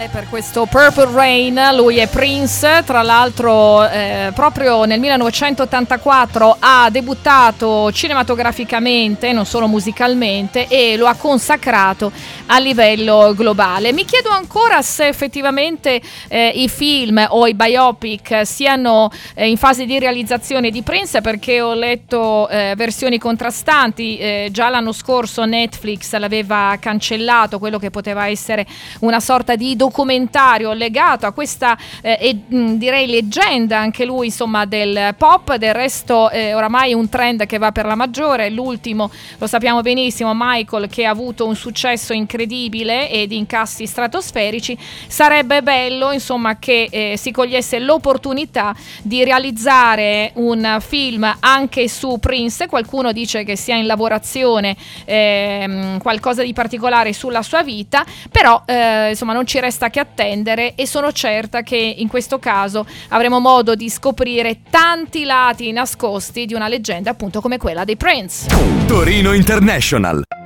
Per questo Purple Rain, lui è Prince, tra l'altro proprio nel 1984 ha debuttato cinematograficamente, non solo musicalmente, e lo ha consacrato a livello globale. Mi chiedo ancora se effettivamente i film o i biopic siano in fase di realizzazione di Prince, perché ho letto versioni contrastanti. Già l'anno scorso Netflix l'aveva cancellato, quello che poteva essere una sorta di documentario legato a questa direi leggenda anche lui, insomma, del pop. Del resto oramai è un trend che va per la maggiore. L'ultimo lo sappiamo benissimo, Michael, che ha avuto un successo incredibile e di incassi stratosferici. Sarebbe bello, insomma, che si cogliesse l'opportunità di realizzare un film anche su Prince. Qualcuno dice che sia in lavorazione qualcosa di particolare sulla sua vita, però insomma non ci resta che attendere, e sono certa che in questo caso avremo modo di scoprire tanti lati nascosti di una leggenda appunto come quella dei Prince. Torino International.